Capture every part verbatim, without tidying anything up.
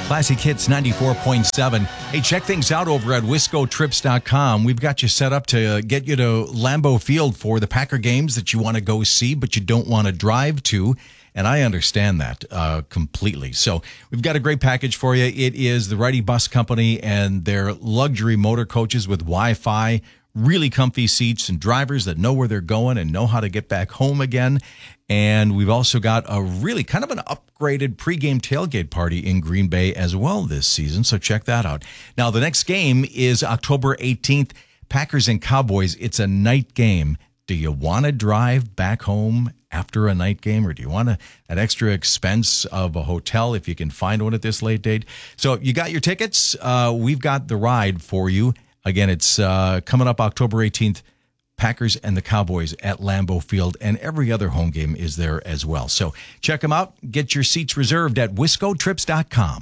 Classic Hits ninety-four point seven. Hey, check things out over at Wisco Trips dot com. We've got you set up to get you to Lambeau Field for the Packer games that you want to go see, but you don't want to drive to. And I understand that uh, completely. So we've got a great package for you. It is the Righty Bus Company and their luxury motor coaches with Wi-Fi, really comfy seats, and drivers that know where they're going and know how to get back home again. And we've also got a really kind of an upgraded pregame tailgate party in Green Bay as well this season. So check that out. Now, the next game is October eighteenth, Packers and Cowboys. It's a night game. Do you want to drive back home after a night game, or do you want to, that extra expense of a hotel if you can find one at this late date? So you got your tickets. Uh, we've got the ride for you. Again, it's uh, coming up October eighteenth, Packers and the Cowboys at Lambeau Field, and every other home game is there as well. So check them out. Get your seats reserved at Wisco Trips dot com.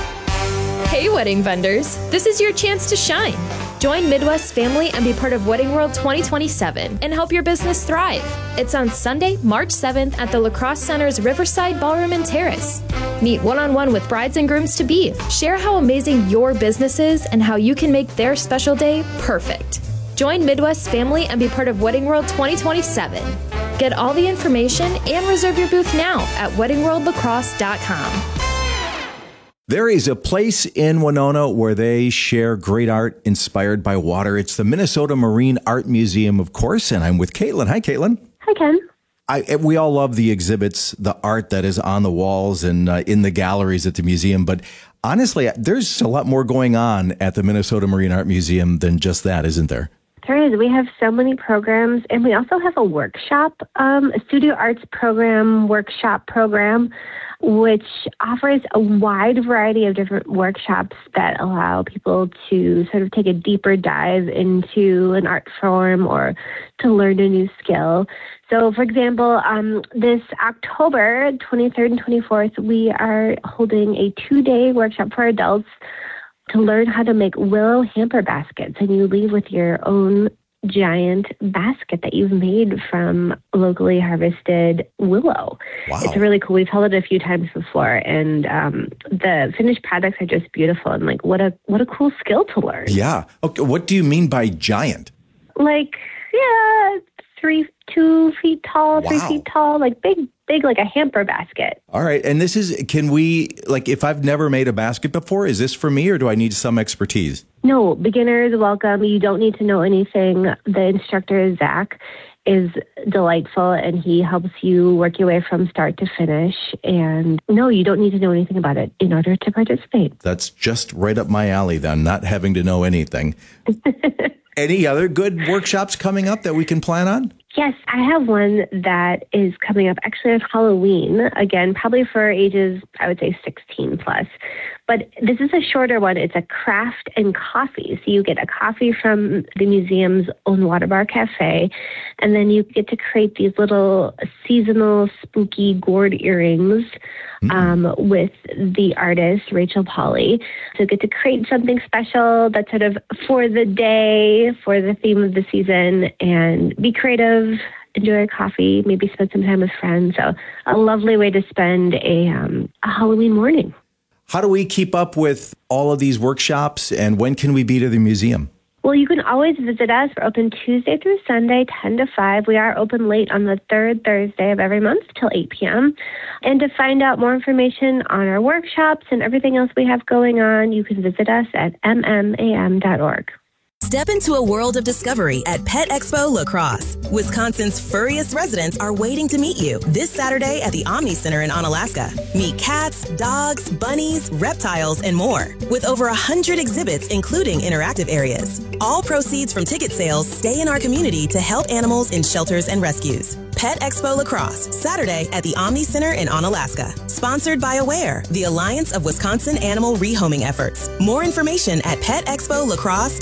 Hey, wedding vendors. This is your chance to shine. Join Midwest family and be part of Wedding World twenty twenty-seven and help your business thrive. It's on Sunday, March seventh at the La Crosse Center's Riverside Ballroom and Terrace. Meet one-on-one with brides and grooms to be. Share how amazing your business is and how you can make their special day perfect. Join Midwest family and be part of Wedding World twenty twenty-seven. Get all the information and reserve your booth now at wedding world lacrosse dot com. There is a place in Winona where they share great art inspired by water. It's the Minnesota Marine Art Museum, of course, and I'm with Caitlin. Hi, Caitlin. Hi, Ken. I, we all love the exhibits, the art that is on the walls and uh, in the galleries at the museum. But honestly, there's a lot more going on at the Minnesota Marine Art Museum than just that, isn't there? There is. We have so many programs, and we also have a workshop, um, a studio arts program, workshop program, which offers a wide variety of different workshops that allow people to sort of take a deeper dive into an art form or to learn a new skill. So, for example, um, this October twenty-third and twenty-fourth, we are holding a two-day workshop for adults to learn how to make willow hamper baskets, and you leave with your own giant basket that you've made from locally harvested willow. Wow. It's really cool. We've held it a few times before, and um, the finished products are just beautiful. And like, what a what a cool skill to learn. Yeah. Okay. What do you mean by giant? Like, yeah, three, two feet tall, three Wow. feet tall, like big, big, like a hamper basket. All right. And this is, can we, like, if I've never made a basket before, is this for me or do I need some expertise? No, beginners welcome. You don't need to know anything. The instructor, Zach, is delightful, and he helps you work your way from start to finish. And no, you don't need to know anything about it in order to participate. That's just right up my alley then, not having to know anything. Any other good workshops coming up that we can plan on? Yes, I have one that is coming up actually on Halloween. Again, probably for ages, I would say sixteen plus. But this is a shorter one. It's a craft and coffee. So you get a coffee from the museum's own Water Bar Cafe, and then you get to create these little seasonal spooky gourd earrings um, with the artist, Rachel Polly. So you get to create something special that's sort of for the day, for the theme of the season, and be creative, enjoy a coffee, maybe spend some time with friends. So a lovely way to spend a, um, a Halloween morning. How do we keep up with all of these workshops, and when can we be to the museum? Well, you can always visit us. We're open Tuesday through Sunday, ten to five. We are open late on the third Thursday of every month till eight p.m. And to find out more information on our workshops and everything else we have going on, you can visit us at m m a m dot org. Step into a world of discovery at Pet Expo La Crosse. Wisconsin's furriest residents are waiting to meet you this Saturday at the Omni Center in Onalaska. Meet cats, dogs, bunnies, reptiles, and more. With over one hundred exhibits, including interactive areas. All proceeds from ticket sales stay in our community to help animals in shelters and rescues. Pet Expo La Crosse, Saturday at the Omni Center in Onalaska. Sponsored by Aware, the Alliance of Wisconsin Animal Rehoming Efforts. More information at pet expo lacrosse